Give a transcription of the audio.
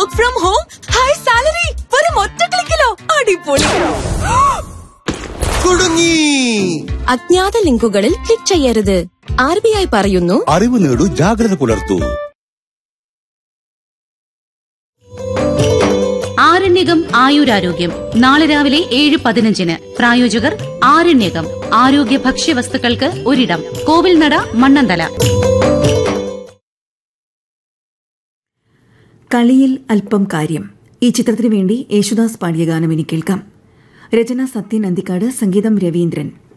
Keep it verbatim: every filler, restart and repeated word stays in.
Work from home, high salary, വെറും ഒറ്റ ക്ലിക്കിലോ. അടിപൊളി. കുടുങ്ങി. അജ്ഞാത ലിങ്കുകളിൽ ക്ലിക്ക് ചെയ്യരുത്. ആർ ബി ഐ പറയുന്നു, അറിവ് നേടൂ, ജാഗ്രത പുലർത്തൂ. ആരണ്യകം ആയുരാരോഗ്യം നാളെ രാവിലെ ഏഴ് പതിനഞ്ചിന്. പ്രായോജകർ ആരണ്യകം ആരോഗ്യ ഭക്ഷ്യവസ്തുക്കൾക്ക് ഒരിടം, കോവിൽനട, മണ്ണന്തല. കളിയിൽ അല്പം കാര്യം. ഈ ചിത്രത്തിനു വേണ്ടി യേശുദാസ് പാടിയ ഗാനം ഇനി കേൾക്കാം. രചന സത്യൻ അന്തിക്കാട്, സംഗീതം രവീന്ദ്രൻ.